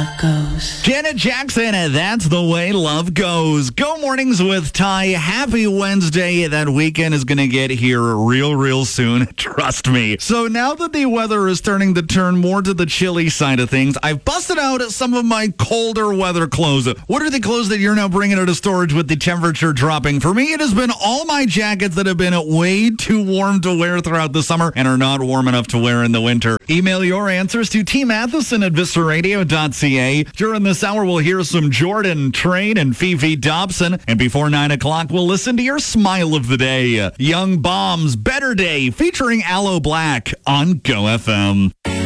goes. Janet Jackson, and That's the Way Love Goes. Go mornings with Ty. Happy Wednesday. That weekend is going to get here real soon. Trust me. So now that the weather is starting to turn more to the chilly side of things, I've busted out some of my colder weather clothes. What are the clothes that you're now bringing out of storage with the temperature dropping? For me, it has been all my jackets that have been way too warm to wear throughout the summer and are not warm enough to wear in the winter. Email your answers to T. Matheson at VistaRadio.ca. During this hour, we'll hear some Jordan Train and Fifi Dobson. And before 9 o'clock, we'll listen to your smile of the day. Young Bombs, Better Day, featuring Aloe Black on Go FM.